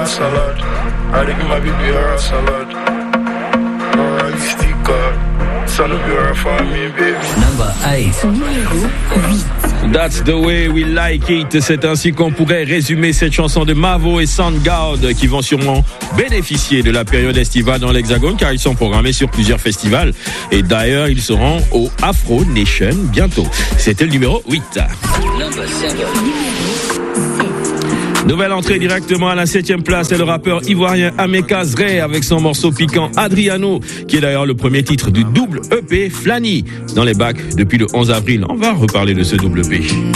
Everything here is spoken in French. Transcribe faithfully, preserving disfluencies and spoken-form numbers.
salad. I dey give my baby her a salad. Alright, sticker. Son of your family, baby. Number eight. That's the way we like it. C'est ainsi qu'on pourrait résumer cette chanson de Mavo et Soundgarden qui vont sûrement bénéficier de la période estivale dans l'Hexagone car ils sont programmés sur plusieurs festivals. Et d'ailleurs, ils seront au Afro Nation bientôt. C'était le numéro huit. Nouvelle entrée directement à la septième place, c'est le rappeur ivoirien Ameka Zre avec son morceau piquant Adriano, qui est d'ailleurs le premier titre du double E P Flani dans les bacs depuis le onze avril. On va reparler de ce double E P.